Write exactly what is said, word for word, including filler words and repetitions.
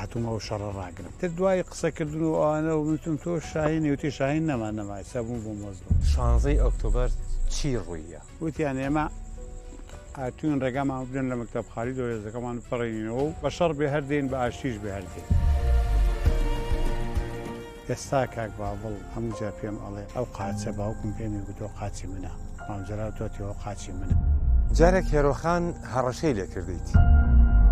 هاتوومەوە شەڕە ڕاگرم تر دوای قسەکردن و ئەوانە و وتم تۆ شاهینی وتی شاهین نەما نەمای سەبوو بۆ مۆزدڵ شانزەی ئۆکتۆبەر چی ڕوویە؟ وتیان ئێمە هاتوون ڕێگامان بدەن لە مەکتەب خالی دۆێزەکەمان بپەڕێنینەوە و بە شەڕ بێ هەردێن بە ئاشتیش بێ هەردێن ئێستا کاک بابڵ هەموو جار پێم ئەڵێ ئەو قاچە باوکم پێمی گوتۆ قاچی منە مامجرا تۆتیەوە قاچی منە جارێک هێرۆخان هەڕەشەی لێ کردیت